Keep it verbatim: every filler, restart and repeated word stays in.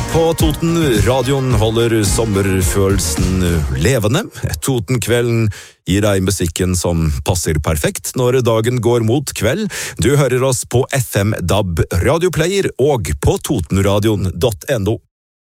på Toten. Radioen holder sommerfølelsen levende. Totenkvelden gir deg musikken som passer perfekt når dagen går mot kveld. Du hører oss på F M D A B Radioplayer og på totenradion punktum no.